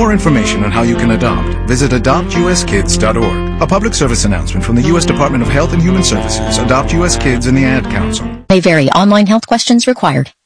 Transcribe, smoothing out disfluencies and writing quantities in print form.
more information on how you can adopt, visit adoptuskids.org. A public service announcement from the U.S. Department of Health and Human Services, Adopt U.S. Kids, and the Ad Council. May vary. Online health questions required.